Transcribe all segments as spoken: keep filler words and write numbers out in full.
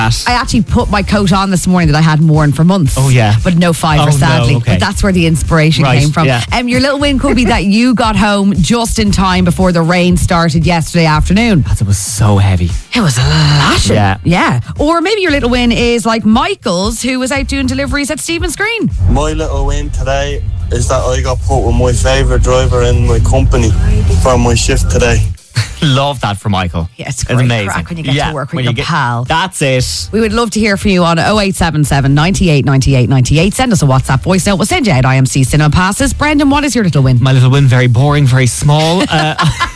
I actually put my coat on this morning that I hadn't worn for months. Oh, yeah. But no fiver, Oh, sadly. no, okay. But that's where the inspiration Right, came from. yeah. Um, your little win could be that you got home just in time before the rain started yesterday afternoon. It was so heavy. It was lashing. Yeah. Yeah. Or maybe your little win is like Michael's, who was out doing deliveries at Stephen's Green. My little win today is that I got put with my favourite driver in my company for my shift today. Love that for Michael. Yeah, it's great amazing. crack when you get Yeah, to work with when your you get- pal. That's it. We would love to hear from you on oh eight seven seven, nine eight nine eight nine eight. Send us a WhatsApp voice note. We'll send you out I M C cinema passes. Brendan, what is your little win? My little win, very boring, very small. Uh,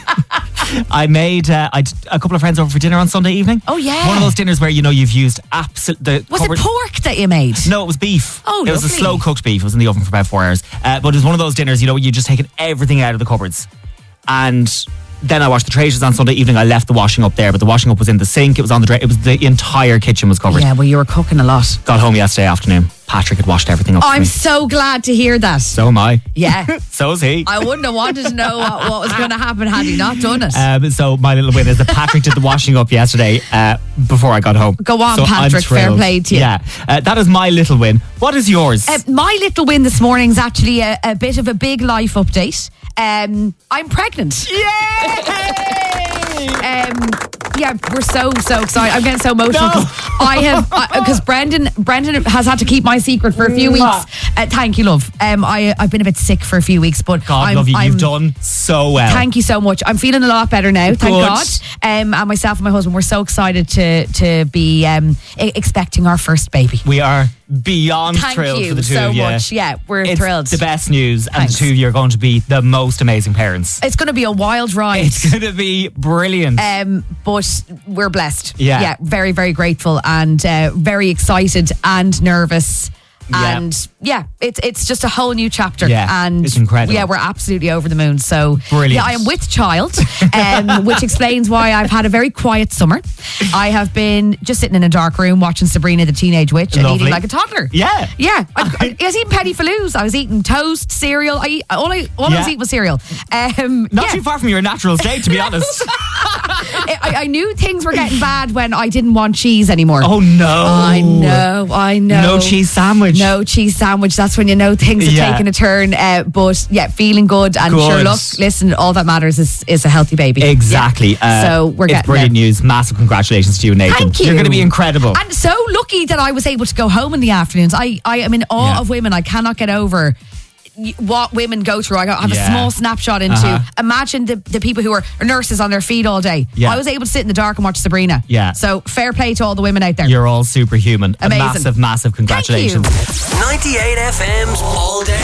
I made uh, I a couple of friends over for dinner on Sunday evening. Oh, yeah. One of those dinners where you know you've used absolute. Was it pork that you made? No, it was beef. Oh, it was a lovely. slow cooked beef. It was in the oven for about four hours. Uh, but it was one of those dinners, you know, you just taken everything out of the cupboards. And then I washed the trays on Sunday evening. I left the washing up there, but the washing up was in the sink. It was on the dra- it was the entire kitchen was covered. Yeah, well, you were cooking a lot. Got home yesterday afternoon. Patrick had washed everything up Oh, for I'm me. so glad to hear that. So am I. Yeah. So is he. I wouldn't have wanted to know what, what was going to happen had he not done it. Um, so my little win is that Patrick did the washing up yesterday uh, before I got home. Go on, So I'm Patrick. Fair thrilled. play to you. Yeah, uh, that is my little win. What is yours? Uh, my little win this morning is actually a, a bit of a big life update. Um, I'm pregnant. Yay! Um, yeah, we're so so excited. I'm getting so emotional No. because I have because Brendan Brendan has had to keep my secret for a few weeks. Uh, thank you, love. Um, I I've been a bit sick for a few weeks, but God I'm, love you. I'm, You've done so well. Thank you so much. I'm feeling a lot better now. Thank Good. God. Um, and myself and my husband, we're so excited to to be um e- expecting our first baby. We are beyond Thank thrilled you for the two so of you. much. Yeah, we're It's thrilled. the best news, and Thanks. the two of you are going to be the most amazing parents. It's going to be a wild ride. It's going to be brilliant. Um, but we're blessed. Yeah. Yeah, very, very grateful and uh, very excited and nervous. Yeah. And yeah, it's it's just a whole new chapter. Yeah, and it's incredible. Yeah, we're absolutely over the moon. So Brilliant. yeah, I am with child, um, which explains why I've had a very quiet summer. I have been just sitting in a dark room watching Sabrina the Teenage Witch and Lovely. eating like a toddler. Yeah. yeah. I, I was eating Petit Faloos. I was eating toast, cereal. I eat, all I all I was Yeah. eating was cereal. Um, Not yeah. too far from your natural state, to be honest. I, I knew things were getting bad when I didn't want cheese anymore. Oh no! I know, I know. No cheese sandwich. No cheese sandwich. That's when you know things are Yeah. taking a turn. Uh, but yeah, feeling good. And Good. sure, look, listen, all that matters is, is a healthy baby. Exactly. Yeah. Uh, so we're it's getting brilliant there. news. Massive congratulations to you, Nathan. Thank you. You're going to be incredible. And so lucky that I was able to go home in the afternoons. I, I am in awe Yeah. of women. I cannot get over what women go through. I have Yeah. a small snapshot into Uh-huh. imagine the, the people who are nurses on their feet all day. Yeah. I was able to sit in the dark and watch Sabrina. Yeah. So fair play to all the women out there. You're all superhuman. Amazing. A massive, massive congratulations. Thank you. ninety-eight F M's All Day